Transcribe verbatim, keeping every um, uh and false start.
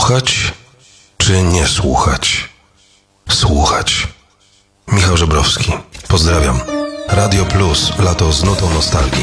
Słuchać czy nie słuchać? Słuchać. Michał Żebrowski. Pozdrawiam. Radio Plus. Lato z nutą nostalgii.